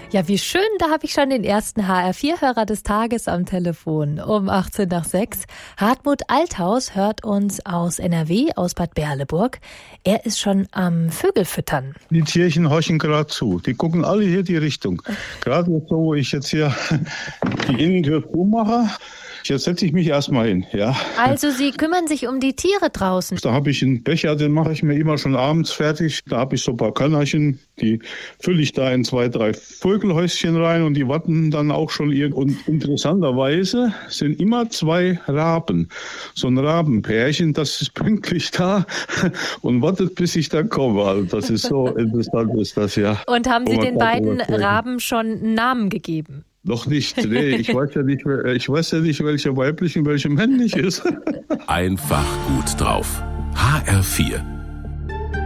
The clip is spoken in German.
Ja, wie schön, da habe ich schon den ersten HR4-Hörer des Tages am Telefon. Um 18 nach 6. Hartmut Althaus hört uns aus NRW, aus Bad Berleburg. Er ist schon am Vögelfüttern. Die Tierchen horchen gerade zu. Die gucken alle hier die Richtung. Gerade so, wo ich jetzt hier die Innentür zumache. Jetzt setze ich mich erstmal hin, ja. Also Sie kümmern sich um die Tiere draußen? Da habe ich einen Becher, den mache ich mir immer schon abends fertig. Da habe ich so ein paar Körnerchen, die fülle ich da in 2, 3 Vögelhäuschen rein und die warten dann auch schon und interessanterweise sind immer 2 Raben. So ein Rabenpärchen, das ist pünktlich da und wartet, bis ich da komme. Also das ist so interessant, ist das ja. Und haben Sie den beiden Raben schon einen Namen gegeben? Noch nicht, nee, ich weiß ja nicht, welche weiblich und welche männlich ist. Einfach gut drauf. HR4